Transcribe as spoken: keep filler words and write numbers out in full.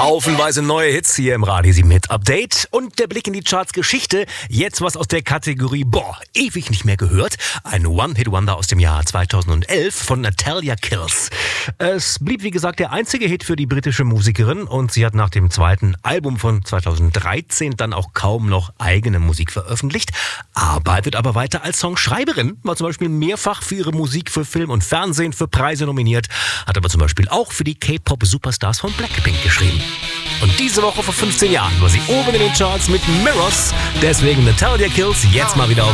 Haufenweise neue Hits hier im Radio sieben Hit Update und der Blick in die Charts Geschichte. Jetzt was aus der Kategorie, boah, ewig nicht mehr gehört. Ein One-Hit-Wonder aus dem Jahr zweitausendelf von Natalia Kills. Es blieb wie gesagt der einzige Hit für die britische Musikerin und sie hat nach dem zweiten Album von zweitausenddreizehn dann auch kaum noch eigene Musik veröffentlicht, arbeitet aber weiter als Songschreiberin, war zum Beispiel mehrfach für ihre Musik für Film und Fernsehen für Preise nominiert, hat aber zum Beispiel auch für die K-Pop-Superstars von Blackpink geschrieben. Und diese Woche vor fünfzehn Jahren war sie oben in den Charts mit Mirrors. Deswegen Natalia Kills jetzt mal wieder auf